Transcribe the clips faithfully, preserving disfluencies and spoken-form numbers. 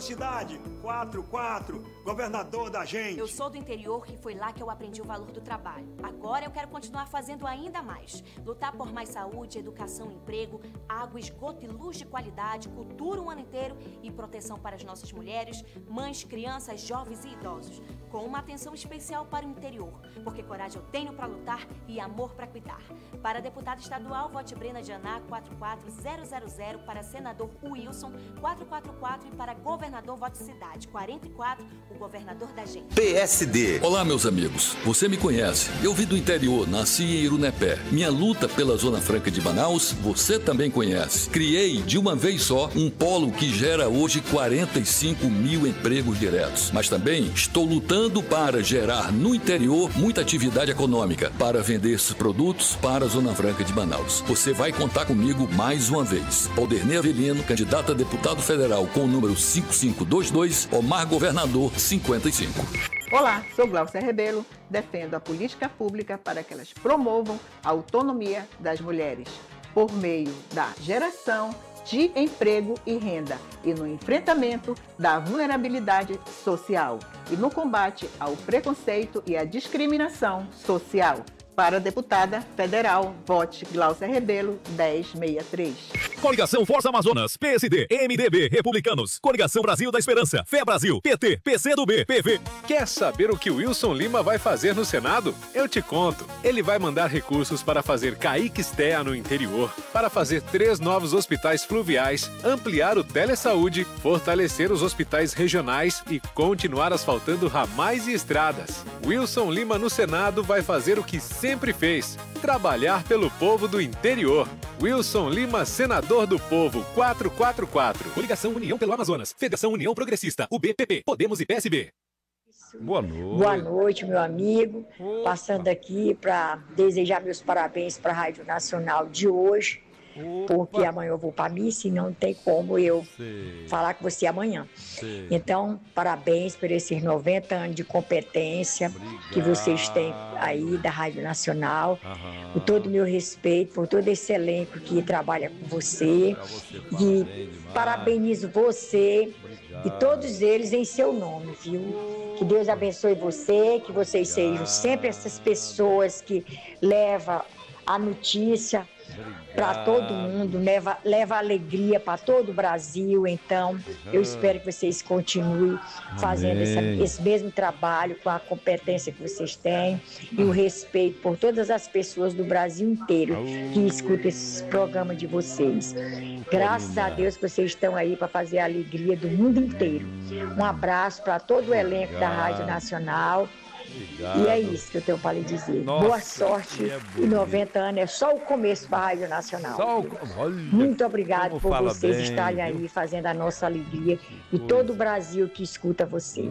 cidade, quatro quatro, governador da gente. Eu sou do interior, que foi lá que eu aprendi o valor do trabalho. Agora eu quero continuar fazendo ainda mais. Lutar por mais saúde, educação, emprego, água, esgoto e luz de qualidade, cultura o ano inteiro e proteção para as nossas mulheres, mães, crianças, jovens e idosos. Com uma atenção especial para o interior, porque coragem eu tenho para lutar e amor para cuidar. Para deputado estadual, vote Brena Janá quatro quatro zero zero zero, para senador Wilson quatro quatro quatro e para governador vote cidade quarenta e quatro, o governador da gente. P S D. Olá, meus amigos. Você me conhece. Eu vim do interior, nasci em Irunepé. Minha luta pela Zona Franca de Manaus, você também conhece. Criei de uma vez só um polo que gera hoje quarenta e cinco mil empregos diretos. Mas também estou lutando para gerar no interior muita atividade econômica, para vender esses produtos para a Zona Franca de Manaus. Você vai contar comigo mais uma vez. Alderney Avelino, candidato a deputado federal com o número cinco cinco dois dois, Omar Governador cinquenta e cinco. Olá, sou Glaucia Rebelo, defendo a política pública para que elas promovam a autonomia das mulheres, por meio da geração de emprego e renda e no enfrentamento da vulnerabilidade social e no combate ao preconceito e à discriminação social. Para a deputada federal, vote Glaucia Rebelo dez sessenta e três. Coligação Força Amazonas, P S D, M D B, Republicanos, Coligação Brasil da Esperança, Fé Brasil, P T, P C do B, P V. Quer saber o que o Wilson Lima vai fazer no Senado? Eu te conto. Ele vai mandar recursos para fazer Caíques-Tea no interior, para fazer três novos hospitais fluviais, ampliar o telesaúde, fortalecer os hospitais regionais e continuar asfaltando ramais e estradas. Wilson Lima no Senado vai fazer o que sempre fez, trabalhar pelo povo do interior. Wilson Lima, senador do povo, quatro quatro quatro. Coligação União pelo Amazonas, Federação União Progressista, U B P P, Podemos e P S B. Boa noite. Boa noite, meu amigo. Opa. Passando aqui para desejar meus parabéns para a Rádio Nacional de hoje. Opa. Porque amanhã eu vou para a missa e não tem como eu Sim. falar com você amanhã. Sim. Então, parabéns por esses noventa anos de competência Obrigado. Que vocês têm aí da Rádio Nacional. Aham. Por todo o meu respeito, por todo esse elenco que trabalha com você. você e parabenizo você Obrigado. E todos eles em seu nome, viu? Que Deus abençoe você, que vocês Obrigado. Sejam sempre essas pessoas que levam a notícia para todo mundo, leva, leva alegria para todo o Brasil. Então, eu espero que vocês continuem fazendo essa, esse mesmo trabalho com a competência que vocês têm e o respeito por todas as pessoas do Brasil inteiro que escutam esse programa de vocês. Graças a Deus que vocês estão aí para fazer a alegria do mundo inteiro. Um abraço para todo o elenco da Rádio Nacional. Obrigado. E é isso que eu tenho para lhe dizer. Nossa, boa sorte. É e noventa anos é só o começo para a Rádio Nacional. Só o... Olha, muito obrigado por vocês bem, estarem viu? Aí fazendo a nossa alegria e todo o Brasil que escuta vocês.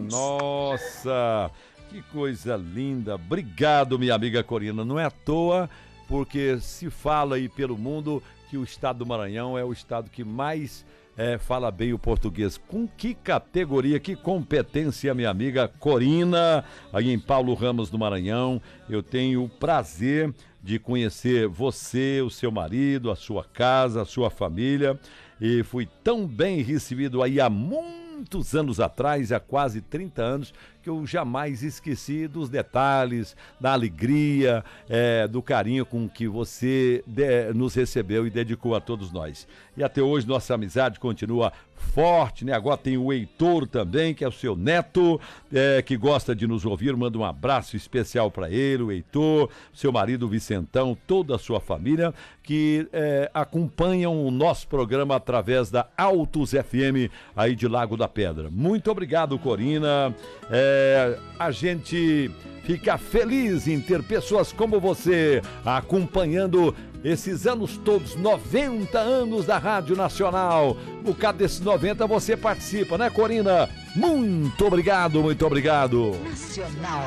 Nossa, que coisa linda. Obrigado, minha amiga Corina. Não é à toa, porque se fala aí pelo mundo que o estado do Maranhão é o estado que mais... É, fala bem o português. Com que categoria, que competência, minha amiga Corina, aí em Paulo Ramos, no Maranhão. Eu tenho o prazer de conhecer você, o seu marido, a sua casa, a sua família. E fui tão bem recebido aí há muitos anos atrás, há quase trinta anos, que eu jamais esqueci dos detalhes, da alegria, é, do carinho com que você de, nos recebeu e dedicou a todos nós. E até hoje nossa amizade continua forte, né? Agora tem o Heitor também, que é o seu neto, é, que gosta de nos ouvir. Manda um abraço especial para ele, o Heitor, seu marido Vicentão, toda a sua família, que é, acompanham o nosso programa através da Altos F M aí de Lago da Pedra. Muito obrigado, Corina. É, a gente fica feliz em ter pessoas como você acompanhando esses anos todos, noventa anos da Rádio Nacional. Um bocado desses noventa você participa, né, Corina? Muito obrigado, muito obrigado. Nacional.